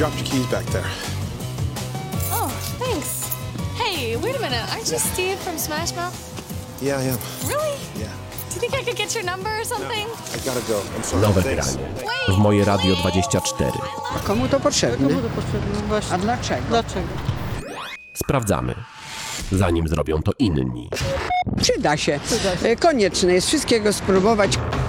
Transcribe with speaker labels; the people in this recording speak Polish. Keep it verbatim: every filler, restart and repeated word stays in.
Speaker 1: dropped your keys back there.
Speaker 2: Oh, thanks. Hey, wait a minute. Aren't you Steve from Smash Mouth?
Speaker 1: Yeah, I am.
Speaker 2: Really?
Speaker 1: Yeah.
Speaker 2: Do you think I could get your number or something?
Speaker 1: I gotta go. I'm sorry.
Speaker 3: Nowe
Speaker 1: Thanks.
Speaker 3: granie w Moje Radio dwadzieścia cztery.
Speaker 4: Komu to potrzebne?
Speaker 5: Komu to potrzebne? Właśnie.
Speaker 4: A dlaczego?
Speaker 5: Dlaczego?
Speaker 3: Sprawdzamy, zanim zrobią to inni.
Speaker 4: Przyda się.
Speaker 5: Przyda się.
Speaker 4: E, Konieczne jest wszystkiego spróbować.